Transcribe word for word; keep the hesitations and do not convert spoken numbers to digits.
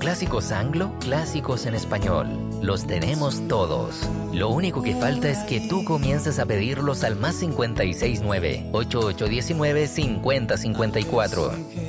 Clásicos anglo, clásicos en español. Los tenemos todos. Lo único que falta es que tú comiences a pedirlos al más cincuenta y seis nueve, ochenta y ocho diecinueve, cincuenta cincuenta y cuatro.